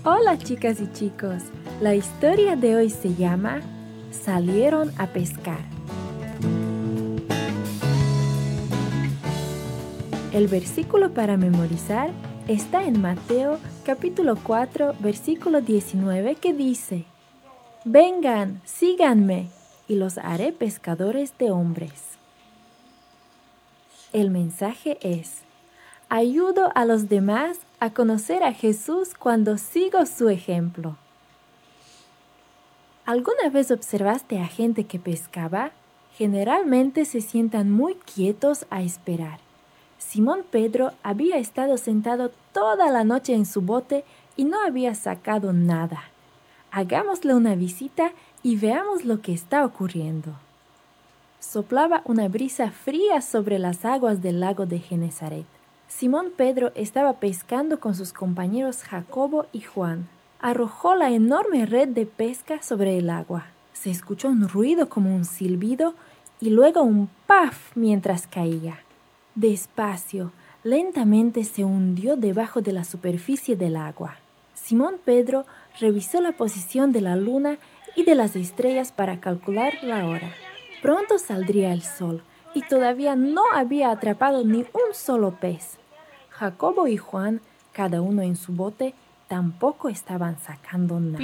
Hola chicas y chicos, la historia de hoy se llama Salieron a pescar. El versículo para memorizar está en Mateo capítulo 4, versículo 19 que dice: Vengan, síganme, y los haré pescadores de hombres. El mensaje es: ayudo a los demás a conocer a Jesús cuando sigo su ejemplo. ¿Alguna vez observaste a gente que pescaba? Generalmente se sientan muy quietos a esperar. Simón Pedro había estado sentado toda la noche en su bote y no había sacado nada. Hagámosle una visita y veamos lo que está ocurriendo. Soplaba una brisa fría sobre las aguas del lago de Genesaret. Simón Pedro estaba pescando con sus compañeros Jacobo y Juan. Arrojó la enorme red de pesca sobre el agua. Se escuchó un ruido como un silbido y luego un ¡paf! Mientras caía. Despacio, lentamente se hundió debajo de la superficie del agua. Simón Pedro revisó la posición de la luna y de las estrellas para calcular la hora. Pronto saldría el sol y todavía no había atrapado ni un solo pez. Jacobo y Juan, cada uno en su bote, tampoco estaban sacando nada.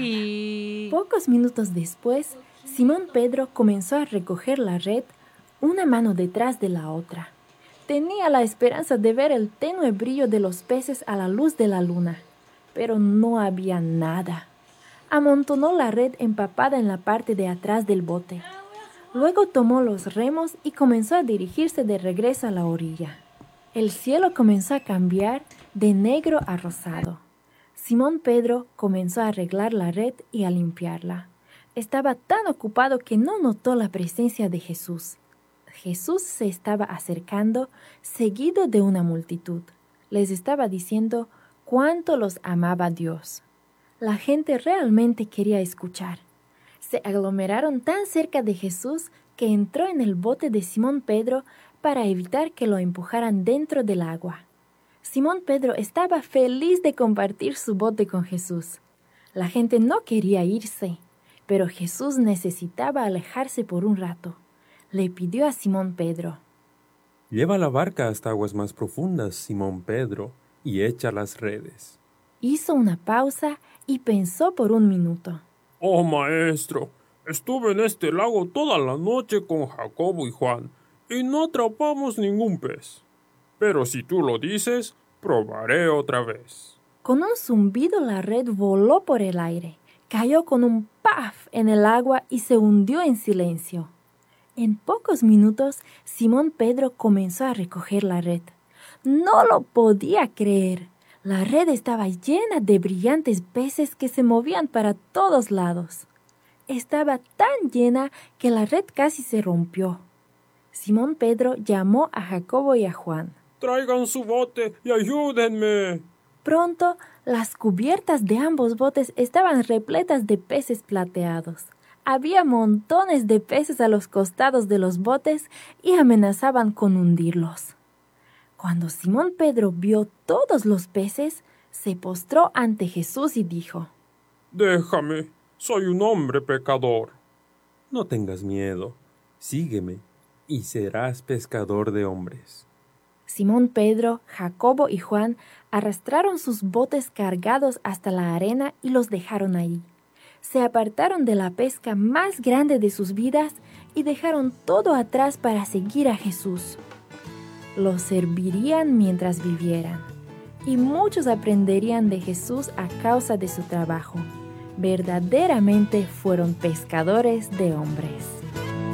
Pocos minutos después, Simón Pedro comenzó a recoger la red, una mano detrás de la otra. Tenía la esperanza de ver el tenue brillo de los peces a la luz de la luna, pero no había nada. Amontonó la red empapada en la parte de atrás del bote. Luego tomó los remos y comenzó a dirigirse de regreso a la orilla. El cielo comenzó a cambiar de negro a rosado. Simón Pedro comenzó a arreglar la red y a limpiarla. Estaba tan ocupado que no notó la presencia de Jesús. Jesús se estaba acercando, seguido de una multitud. Les estaba diciendo cuánto los amaba Dios. La gente realmente quería escuchar. Se aglomeraron tan cerca de Jesús que entró en el bote de Simón Pedro para evitar que lo empujaran dentro del agua. Simón Pedro estaba feliz de compartir su bote con Jesús. La gente no quería irse, pero Jesús necesitaba alejarse por un rato. Le pidió a Simón Pedro: Lleva la barca hasta aguas más profundas, Simón Pedro, y echa las redes. Hizo una pausa y pensó por un minuto. Oh, maestro, estuve en este lago toda la noche con Jacobo y Juan y no atrapamos ningún pez. Pero si tú lo dices, probaré otra vez. Con un zumbido la red voló por el aire, cayó con un ¡paf! En el agua y se hundió en silencio. En pocos minutos, Simón Pedro comenzó a recoger la red. No lo podía creer. La red estaba llena de brillantes peces que se movían para todos lados. Estaba tan llena que la red casi se rompió. Simón Pedro llamó a Jacobo y a Juan. ¡Traigan su bote y ayúdenme! Pronto, las cubiertas de ambos botes estaban repletas de peces plateados. Había montones de peces a los costados de los botes y amenazaban con hundirlos. Cuando Simón Pedro vio todos los peces, se postró ante Jesús y dijo: Déjame, soy un hombre pecador. No tengas miedo, sígueme y serás pescador de hombres. Simón Pedro, Jacobo y Juan arrastraron sus botes cargados hasta la arena y los dejaron ahí. Se apartaron de la pesca más grande de sus vidas y dejaron todo atrás para seguir a Jesús. Lo servirían mientras vivieran, y muchos aprenderían de Jesús a causa de su trabajo. Verdaderamente fueron pescadores de hombres.